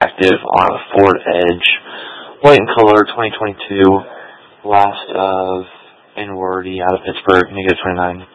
active on a Ford Edge, white in color, 2022, last of N-Wordy out of Pittsburgh, -29.